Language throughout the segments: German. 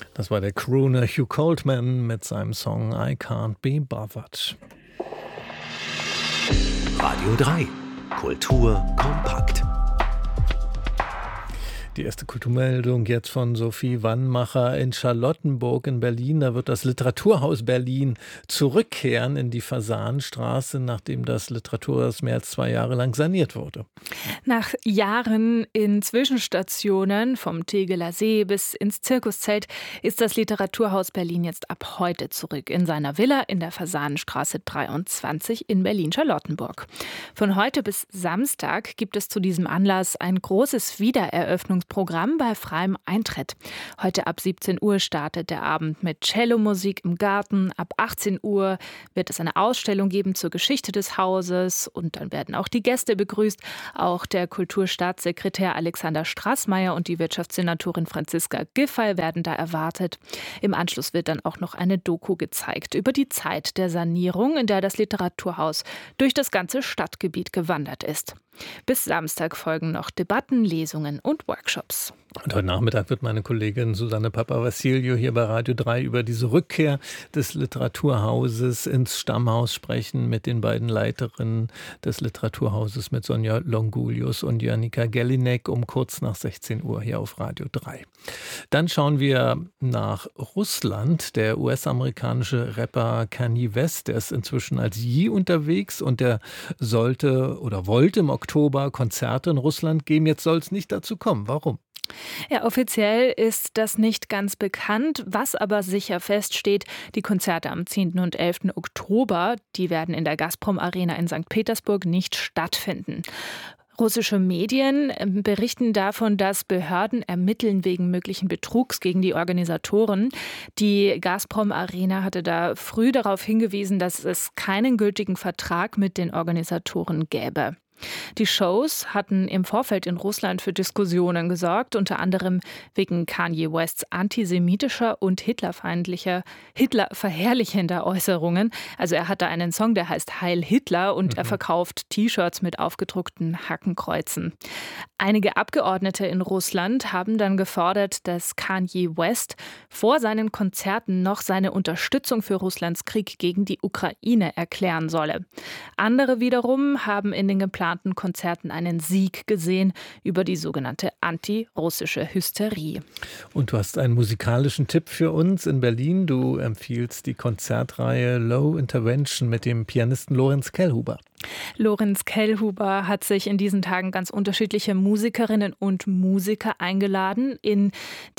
Das war der Crooner Hugh Coltman mit seinem Song I Can't Be Bothered. Radio 3. Kultur kompakt. Die erste Kulturmeldung jetzt von Sophie Wannmacher in Charlottenburg in Berlin. Da wird das Literaturhaus Berlin zurückkehren in die Fasanstraße, nachdem das Literaturhaus mehr als 2 Jahre lang saniert wurde. Nach Jahren in Zwischenstationen vom Tegeler See bis ins Zirkuszelt ist das Literaturhaus Berlin jetzt ab heute zurück in seiner Villa in der Fasanenstraße 23 in Berlin-Charlottenburg. Von heute bis Samstag gibt es zu diesem Anlass ein großes Wiedereröffnungsprogramm bei freiem Eintritt. Heute ab 17 Uhr startet der Abend mit Cellomusik im Garten. Ab 18 Uhr wird es eine Ausstellung geben zur Geschichte des Hauses und dann werden auch die Gäste begrüßt. Auch der Kulturstaatssekretär Alexander Straßmeier und die Wirtschaftssenatorin Franziska Giffey werden da erwartet. Im Anschluss wird dann auch noch eine Doku gezeigt über die Zeit der Sanierung, in der das Literaturhaus durch das ganze Stadtgebiet gewandert ist. Bis Samstag folgen noch Debatten, Lesungen und Workshops. Und heute Nachmittag wird meine Kollegin Susanne Papavassilio hier bei Radio 3 über diese Rückkehr des Literaturhauses ins Stammhaus sprechen mit den beiden Leiterinnen des Literaturhauses, mit Sonja Longulius und Janika Gellinek um kurz nach 16 Uhr hier auf Radio 3. Dann schauen wir nach Russland. Der US-amerikanische Rapper Kanye West, der ist inzwischen als Yee unterwegs und der wollte im Oktober Konzerte in Russland geben. Jetzt soll es nicht dazu kommen. Warum? Ja, offiziell ist das nicht ganz bekannt. Was aber sicher feststeht, die Konzerte am 10. und 11. Oktober, die werden in der Gazprom Arena in St. Petersburg nicht stattfinden. Russische Medien berichten davon, dass Behörden ermitteln wegen möglichen Betrugs gegen die Organisatoren. Die Gazprom Arena hatte da früh darauf hingewiesen, dass es keinen gültigen Vertrag mit den Organisatoren gäbe. Die Shows hatten im Vorfeld in Russland für Diskussionen gesorgt, unter anderem wegen Kanye Wests antisemitischer und hitlerverherrlichender Äußerungen. Also er hat da einen Song, der heißt Heil Hitler und er verkauft T-Shirts mit aufgedruckten Hakenkreuzen. Einige Abgeordnete in Russland haben dann gefordert, dass Kanye West vor seinen Konzerten noch seine Unterstützung für Russlands Krieg gegen die Ukraine erklären solle. Andere wiederum haben in den geplanten Konzerten einen Sieg gesehen über die sogenannte antirussische Hysterie. Und du hast einen musikalischen Tipp für uns in Berlin. Du empfiehlst die Konzertreihe Low Intervention mit dem Pianisten Lorenz Kellhuber. Lorenz Kellhuber hat sich in diesen Tagen ganz unterschiedliche Musikerinnen und Musiker eingeladen in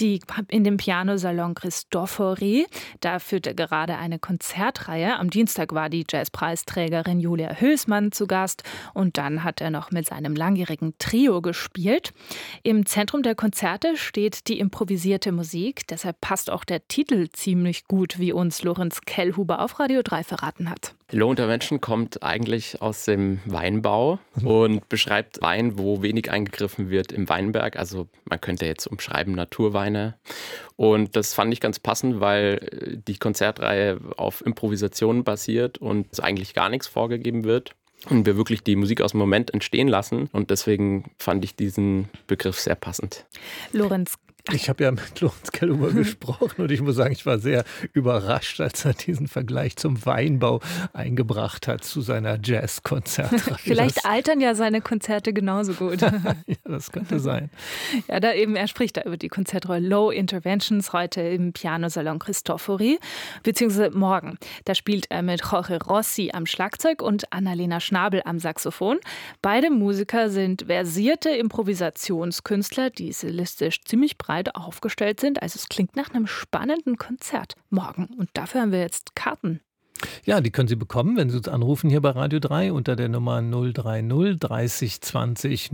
den Pianosalon Cristofori. Da führt er gerade eine Konzertreihe. Am Dienstag war die Jazzpreisträgerin Julia Hülsmann zu Gast und dann hat er noch mit seinem langjährigen Trio gespielt. Im Zentrum der Konzerte steht die improvisierte Musik. Deshalb passt auch der Titel ziemlich gut, wie uns Lorenz Kellhuber auf Radio 3 verraten hat. Low Intervention kommt eigentlich aus dem Weinbau und beschreibt Wein, wo wenig eingegriffen wird im Weinberg. Also man könnte jetzt umschreiben Naturweine. Und das fand ich ganz passend, weil die Konzertreihe auf Improvisationen basiert und eigentlich gar nichts vorgegeben wird. Und wir wirklich die Musik aus dem Moment entstehen lassen. Und deswegen fand ich diesen Begriff sehr passend. Lorenz. Ich habe ja mit Lorenz Kellhuber gesprochen und ich muss sagen, ich war sehr überrascht, als er diesen Vergleich zum Weinbau eingebracht hat zu seiner Jazz-Konzertreihe. Vielleicht altern ja seine Konzerte genauso gut. Ja, das könnte sein. Ja, er spricht da über die Konzertreihe Low Interventions heute im Pianosalon Cristofori, beziehungsweise morgen. Da spielt er mit Jorge Rossi am Schlagzeug und Annalena Schnabel am Saxophon. Beide Musiker sind versierte Improvisationskünstler, die stilistisch ziemlich breit aufgestellt sind. Also es klingt nach einem spannenden Konzert morgen. Und dafür haben wir jetzt Karten. Ja, die können Sie bekommen, wenn Sie uns anrufen hier bei Radio 3 unter der Nummer 030 30 20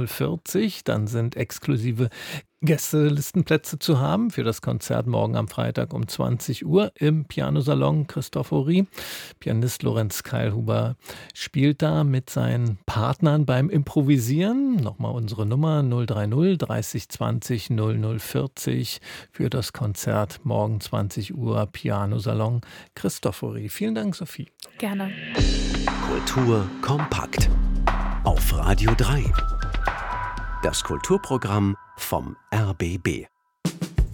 0040. Dann sind exklusive Gästelistenplätze zu haben für das Konzert morgen am Freitag um 20 Uhr im Pianosalon Cristofori. Pianist Lorenz Kellhuber spielt da mit seinen Partnern beim Improvisieren. Nochmal unsere Nummer 030 30 20 0040 für das Konzert morgen 20 Uhr Pianosalon Cristofori. Vielen Dank, Sophie. Gerne. Kultur kompakt auf Radio 3. Das Kulturprogramm vom RBB.